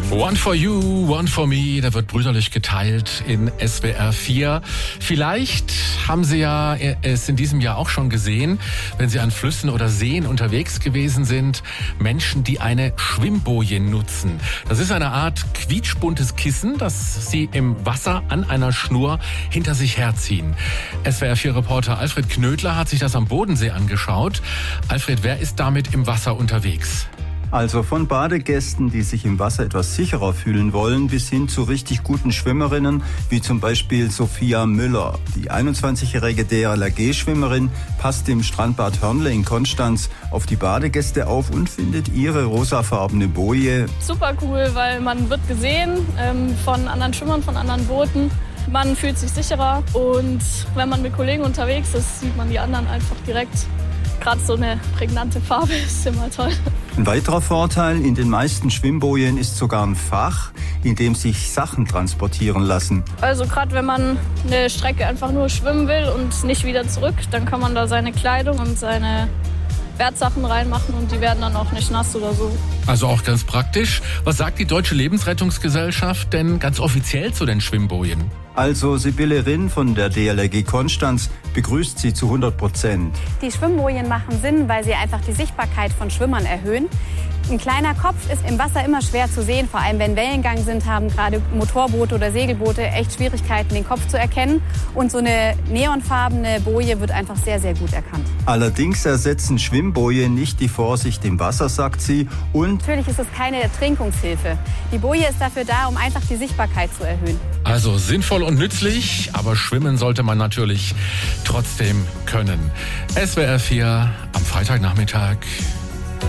One for you, one for me, da wird brüderlich geteilt in SWR 4. Vielleicht haben Sie ja es in diesem Jahr auch schon gesehen, wenn Sie an Flüssen oder Seen unterwegs gewesen sind, Menschen, die eine Schwimmboje nutzen. Das ist eine Art quietschbuntes Kissen, das Sie im Wasser an einer Schnur hinter sich herziehen. SWR 4-Reporter Alfred Knödler hat sich das am Bodensee angeschaut. Alfred, wer ist damit im Wasser unterwegs? Also von Badegästen, die sich im Wasser etwas sicherer fühlen wollen, bis hin zu richtig guten Schwimmerinnen, wie zum Beispiel Sophia Müller. Die 21-jährige DLRG-Schwimmerin passt im Strandbad Hörnle in Konstanz auf die Badegäste auf und findet ihre rosafarbene Boje super cool, weil man wird gesehen von anderen Schwimmern, von anderen Booten. Man fühlt sich sicherer und wenn man mit Kollegen unterwegs ist, sieht man die anderen einfach direkt. Gerade so eine prägnante Farbe ist immer toll. Ein weiterer Vorteil, in den meisten Schwimmbojen ist sogar ein Fach, in dem sich Sachen transportieren lassen. Also gerade wenn man eine Strecke einfach nur schwimmen will und nicht wieder zurück, dann kann man da seine Kleidung und seine Wertsachen reinmachen und die werden dann auch nicht nass oder so. Also auch ganz praktisch. Was sagt die Deutsche Lebensrettungsgesellschaft denn ganz offiziell zu den Schwimmbojen? Also Sibylle Rinn von der DLRG Konstanz begrüßt sie zu 100%. Die Schwimmbojen machen Sinn, weil sie einfach die Sichtbarkeit von Schwimmern erhöhen. Ein kleiner Kopf ist im Wasser immer schwer zu sehen, vor allem wenn Wellengang sind, haben gerade Motorboote oder Segelboote echt Schwierigkeiten, den Kopf zu erkennen. Und so eine neonfarbene Boje wird einfach sehr, sehr gut erkannt. Allerdings ersetzen Schwimmbojen nicht die Vorsicht im Wasser, sagt sie. Und natürlich ist es keine Ertrinkungshilfe. Die Boje ist dafür da, um einfach die Sichtbarkeit zu erhöhen. Also sinnvoll und nützlich, aber schwimmen sollte man natürlich trotzdem können. SWR 4 am Freitagnachmittag.